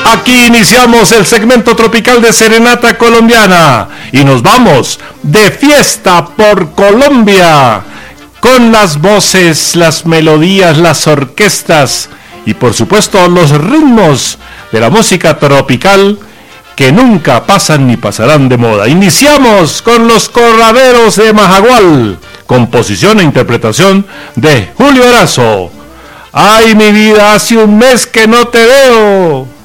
Aquí iniciamos el segmento tropical de Serenata Colombiana y nos vamos de fiesta por Colombia con las voces, las melodías, las orquestas y por supuesto los ritmos de la música tropical que nunca pasan ni pasarán de moda. Iniciamos con los Corraderos de Majagual, composición e interpretación de Julio Erazo. Ay, mi vida, hace un mes que no te veo.